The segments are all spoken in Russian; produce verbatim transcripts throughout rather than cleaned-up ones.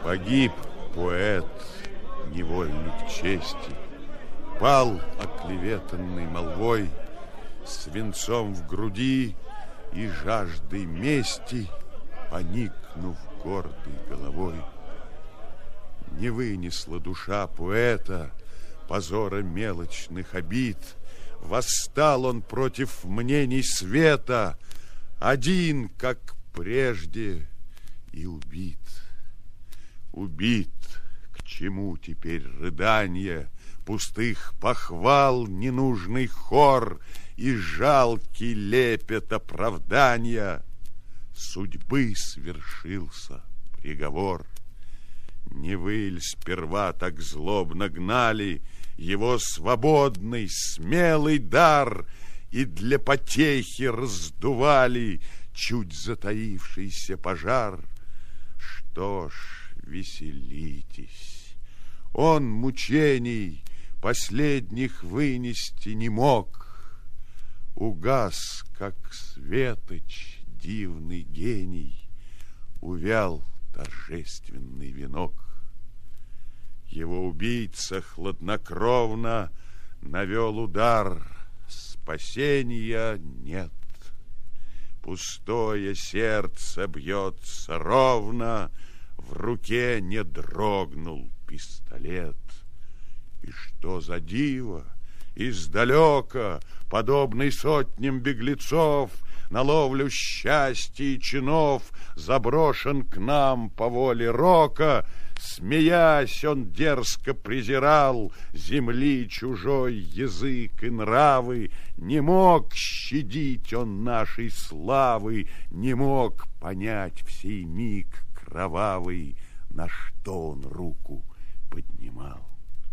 Погиб поэт, невольник чести, пал оклеветанный молвой, свинцом в груди и жаждой мести, поникнув гордой головой. Не вынесла душа поэта позора мелочных обид, восстал он против мнений света, один, как прежде, и убит. Убит, к чему теперь рыданье, пустых похвал ненужный хор и жалкий лепет оправдания. Судьбы свершился приговор. Не вы ль сперва так злобно гнали его свободный, смелый дар и для потехи раздували чуть затаившийся пожар? Что ж, веселитесь. Он мучений последних вынести не мог. Угас, как светоч, дивный гений, увял торжественный венок. Его убийца хладнокровно навел удар, спасения нет. Пустое сердце бьется ровно, в руке не дрогнул пистолет. И что за диво, издалека, подобный сотням беглецов, на ловлю счастья и чинов заброшен к нам по воле рока. Смеясь, он дерзко презирал земли чужой язык и нравы. Не мог щадить он нашей славы, не мог понять в сей миг кровавый, на что он руку поднимал.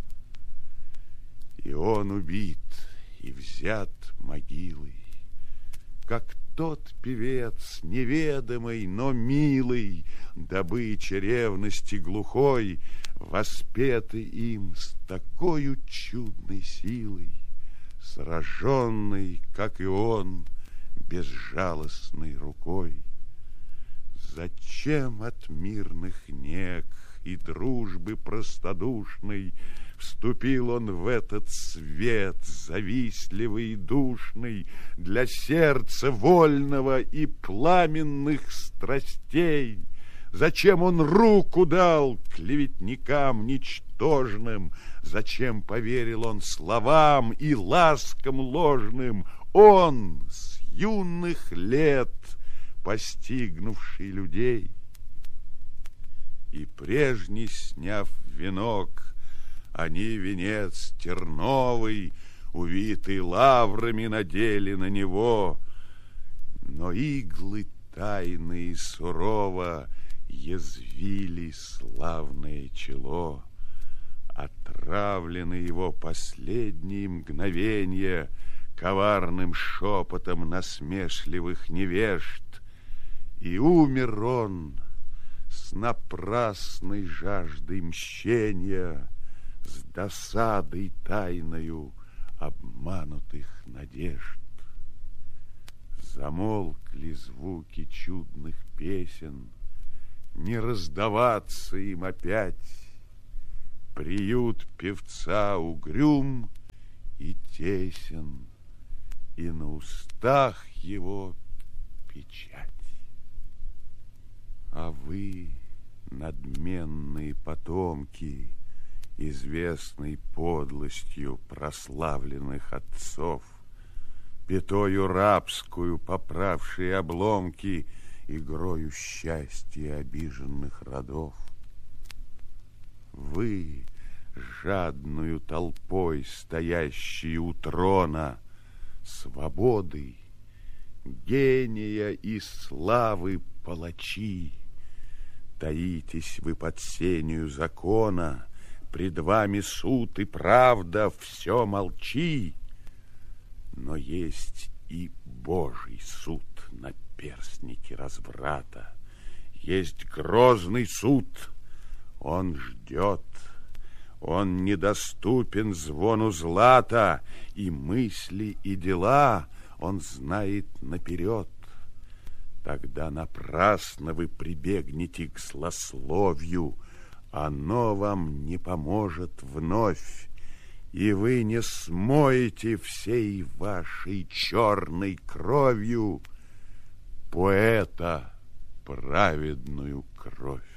И он убит и взят могилой, как тот певец, неведомый, но милый, добыча ревности глухой, воспетый им с такой чудной силой, сраженный, как и он, безжалостной рукой. Зачем от мирных нег и дружбы простодушной вступил он в этот свет завистливый и душный, для сердца вольного и пламенных страстей? Зачем он руку дал клеветникам ничтожным? Зачем поверил он словам и ласкам ложным? Он, с юных лет постигнувший людей, и прежний сняв венок, они венец терновый, увитый лаврами, надели на него. Но иглы тайны и сурово язвили славное чело. Отравлены его последние мгновенья коварным шепотом насмешливых невежд. И умер он с напрасной жаждой мщения, с досадой тайною обманутых надежд. Замолкли звуки чудных песен, не раздаваться им опять. Приют певца угрюм и тесен, и на устах его печать. А вы, надменные потомки, известной подлостью прославленных отцов, пятою рабскую поправшие обломки, игрою счастья обиженных родов, вы, жадную толпой стоящие у трона, свободы, гения и славы палачи, таитесь вы под сенью закона, пред вами суд и правда, все молчи. Но есть и Божий суд на перстнике разврата, есть грозный суд, он ждет, он недоступен звону злата, и мысли, и дела он знает наперед. Тогда напрасно вы прибегнете к злословию, оно вам не поможет вновь, и вы не смоете всей вашей черной кровью поэта праведную кровь.